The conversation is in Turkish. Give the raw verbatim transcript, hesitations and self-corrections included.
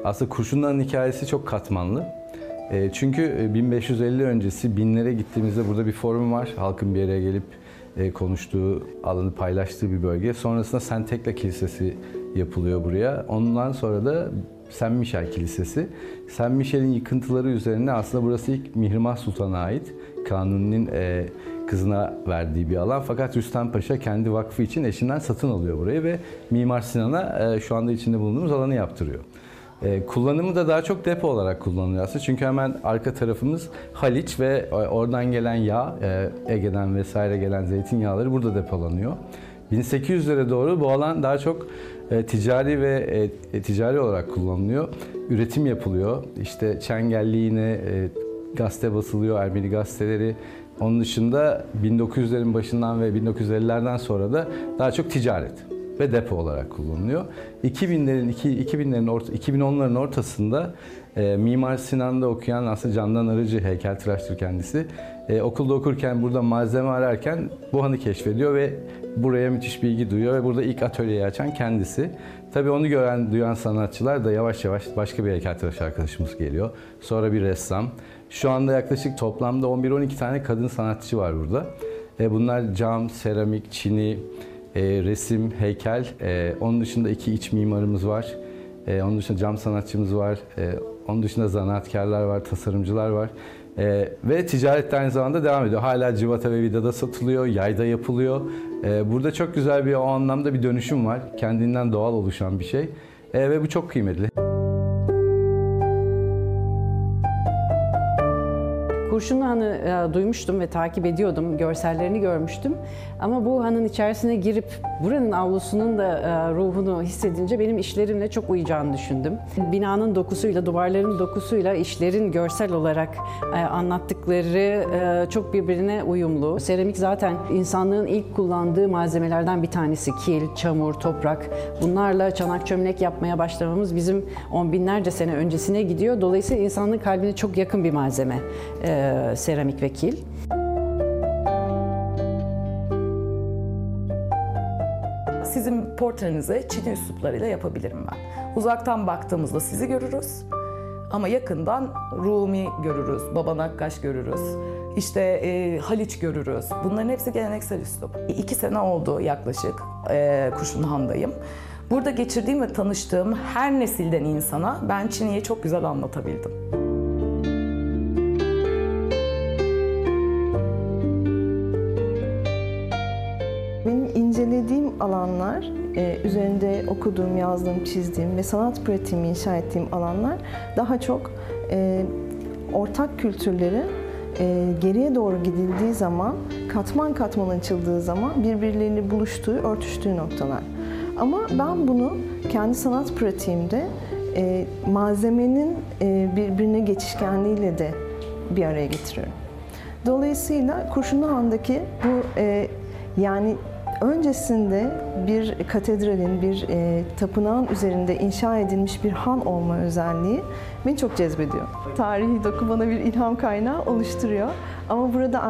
Aslında Kurşunlu'nun hikayesi çok katmanlı. E, çünkü bin beş yüz elli öncesi binlere gittiğimizde burada bir forum var. Halkın bir araya gelip e, konuştuğu, alanı paylaştığı bir bölge. Sonrasında Saint Tekla Kilisesi yapılıyor buraya. Ondan sonra da Saint Michel Kilisesi. Saint Michel'in yıkıntıları üzerine aslında burası ilk Mihrimah Sultan'a ait. Kanuni'nin e, kızına verdiği bir alan. Fakat Rüstem Paşa kendi vakfı için eşinden satın alıyor burayı ve Mimar Sinan'a e, şu anda içinde bulunduğumuz alanı yaptırıyor. E, kullanımı da daha çok depo olarak kullanılıyor aslında. Çünkü hemen arka tarafımız Haliç ve oradan gelen yağ, e, Ege'den vesaire gelen zeytinyağları burada depolanıyor. bin sekiz yüzlere doğru bu alan daha çok e, ticari ve e, ticari olarak kullanılıyor. Üretim yapılıyor. İşte Çengelli yine e, gazete basılıyor, Ermeni gazeteleri. Onun dışında bin dokuz yüzlerin başından ve bin dokuz yüz ellilerden sonra da daha çok ticaret ve depo olarak kullanılıyor. iki binlerin iki binlerin orta, iki bin onların ortasında e, Mimar Sinan'da okuyan aslında Candan Arıcı, heykeltıraştır kendisi. E, okulda okurken burada malzeme ararken bu hanı keşfediyor ve buraya müthiş bir ilgi duyuyor ve burada ilk atölyeyi açan kendisi. Tabii onu gören, duyan sanatçılar da yavaş yavaş başka bir heykeltıraş arkadaşımız geliyor. Sonra bir ressam. Şu anda yaklaşık toplamda on bir on iki tane kadın sanatçı var burada. E, bunlar cam, seramik, çini, e, resim, heykel. E, onun dışında iki iç mimarımız var. E, onun dışında cam sanatçımız var. E, onun dışında zanaatkarlar var, tasarımcılar var. E, ve ticaret de aynı zamanda devam ediyor. Hala cıvata ve vidada satılıyor, yayda yapılıyor. E, burada çok güzel bir o anlamda bir dönüşüm var. Kendinden doğal oluşan bir şey. E, ve bu çok kıymetli. Kurşunlu Han'ı e, duymuştum ve takip ediyordum, görsellerini görmüştüm. Ama bu hanın içerisine girip buranın avlusunun da e, ruhunu hissedince benim işlerimle çok uyacağını düşündüm. Binanın dokusuyla, duvarların dokusuyla işlerin görsel olarak e, anlattıkları e, çok birbirine uyumlu. Seramik zaten insanlığın ilk kullandığı malzemelerden bir tanesi. Kil, çamur, toprak. Bunlarla çanak çömlek yapmaya başlamamız bizim on binlerce sene öncesine gidiyor. Dolayısıyla insanlığın kalbine çok yakın bir malzeme. E, seramik ve kil. Sizin portrenizi Çin üsluplarıyla yapabilirim ben. Uzaktan baktığımızda sizi görürüz ama yakından Rumi görürüz, Baba Nakkaş görürüz, işte e, Haliç görürüz. Bunların hepsi geleneksel üslup. İki sene oldu yaklaşık e, Kurşunlu Han'dayım. Burada geçirdiğim ve tanıştığım her nesilden insana ben Çin'i çok güzel anlatabildim. Benim incelediğim alanlar, e, üzerinde okuduğum, yazdığım, çizdiğim ve sanat pratiğimi inşa ettiğim alanlar daha çok e, ortak kültürleri e, geriye doğru gidildiği zaman, katman katman açıldığı zaman birbirleriyle buluştuğu, örtüştüğü noktalar. Ama ben bunu kendi sanat pratiğimde e, malzemenin e, birbirine geçişkenliğiyle de bir araya getiriyorum. Dolayısıyla Kurşunlu Han'daki bu e, yani öncesinde bir katedralin, bir e, tapınağın üzerinde inşa edilmiş bir han olma özelliği beni çok cezbediyor. Tarihi doku bana bir ilham kaynağı oluşturuyor. Ama burada